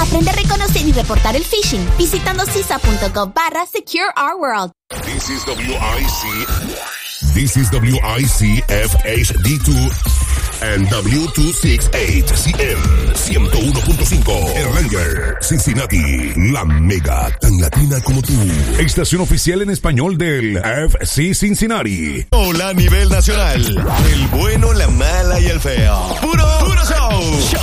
Aprende a reconocer y reportar el phishing visitando cisa.gov/SecureOurWorld. This is WIC. This is WICFHD2 and W268CM 101.5. El Ranger, Cincinnati, la mega tan latina como tú. Estación oficial en español del FC Cincinnati. Hola a nivel nacional. El bueno, la mala y el feo. Puro show.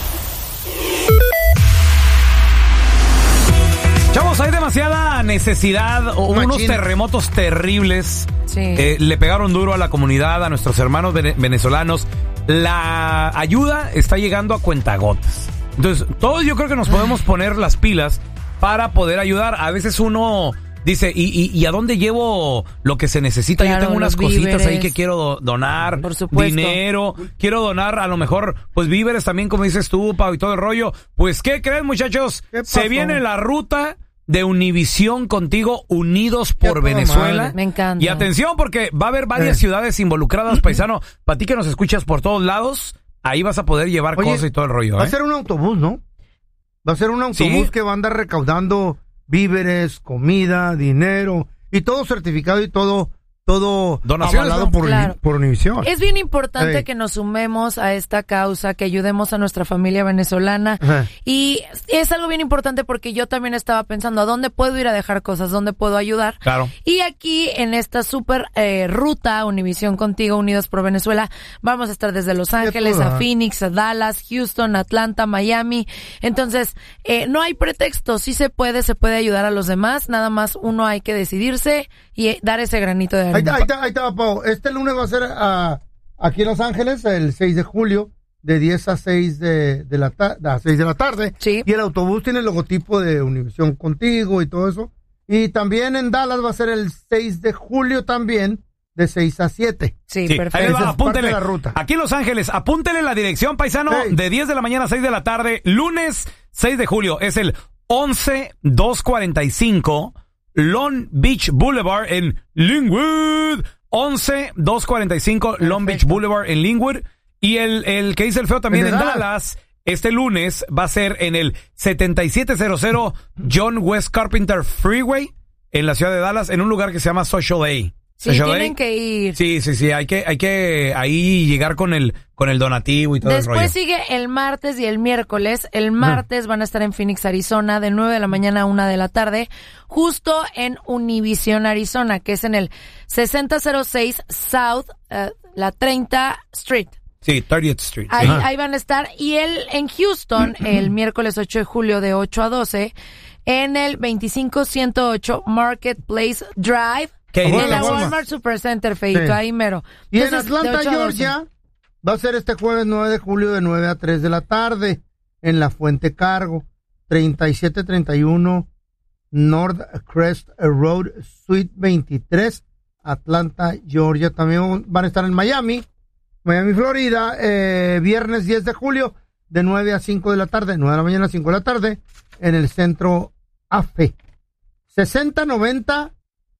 Chavos, hay demasiada necesidad, unos terremotos terribles. Sí. Le pegaron duro a la comunidad, a nuestros hermanos venezolanos. La ayuda está llegando a cuentagotas. Entonces, todos yo creo que nos podemos poner las pilas para poder ayudar. A veces uno dice, ¿y a dónde llevo lo que se necesita? Claro, yo tengo unas cositas víveres ahí que quiero donar. Por supuesto. Dinero. Quiero donar a lo mejor, pues víveres también, como dices tú, Pau, y todo el rollo. Pues, ¿qué creen, muchachos? Se viene la ruta de Univisión contigo, Unidos por Venezuela. Madre. Me encanta. Y atención, porque va a haber varias ciudades involucradas, paisano. Para ti que nos escuchas por todos lados, ahí vas a poder llevar cosas y todo el rollo. Va a ser un autobús, ¿no? Va a ser un autobús que va a andar recaudando víveres, comida, dinero, y todo certificado y todo donaciones, avalado por Univisión. Es bien importante que nos sumemos a esta causa, que ayudemos a nuestra familia venezolana. Ajá. Y es algo bien importante porque yo también estaba pensando, ¿a dónde puedo ir a dejar cosas? ¿Dónde puedo ayudar? Claro. Y aquí, en esta super ruta, Univisión contigo, Unidos por Venezuela, vamos a estar desde Los Ángeles a Phoenix, a Dallas, Houston, Atlanta, Miami. Entonces, no hay pretexto. Sí se puede ayudar a los demás. Nada más uno hay que decidirse y dar ese granito de arena. Ahí está, Pau. Este lunes va a ser aquí en Los Ángeles, el 6 de julio, de 10 a 6 de la tarde. Sí. Y el autobús tiene el logotipo de Univisión contigo y todo eso. Y también en Dallas va a ser el 6 de julio también, de 6 a 7. Sí, Ahí perfecto. va, Esa es apúntele. parte de la ruta. Aquí en Los Ángeles, apúntele la dirección, paisano, de 10 de la mañana a 6 de la tarde, lunes 6 de julio. Es el 11245 Long Beach Boulevard en Linwood. 11245 Long Beach Boulevard en Linwood. Y el que dice el feo también en Dallas, este lunes va a ser en el 7700 John West Carpenter Freeway en la ciudad de Dallas, en un lugar que se llama Social A. Sí, tienen que ir. Sí, hay que ahí llegar con el donativo y todo el rollo. Después sigue el martes y el miércoles. El martes van a estar en Phoenix, Arizona, de 9 de la mañana a 1 de la tarde, justo en Univision, Arizona, que es en el 6006 South, la 30 Street. Sí, 30th Street. Ahí van a estar. Y en Houston, el miércoles 8 de julio, de 8 a 12, en el 25108 Marketplace Drive. En la Walmart Supercenter, feito, ahí mero. Y en Atlanta, Georgia, va a ser este jueves 9 de julio de 9 a 3 de la tarde en la Fuente Cargo, 3731 North Crest Road, Suite 23, Atlanta, Georgia. También van a estar en Miami, Florida, viernes 10 de julio de 9 a 5 de la tarde, 9 de la mañana a 5 de la tarde, en el centro AFE. 6090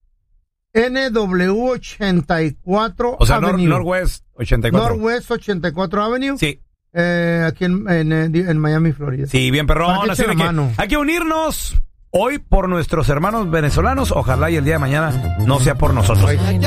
NW84 o sea, Avenue. Northwest 84. Northwest 84 Avenue. Sí. Aquí en Miami, Florida. Sí, bien perrón. Así que hay que unirnos hoy por nuestros hermanos venezolanos. Ojalá y el día de mañana no sea por nosotros.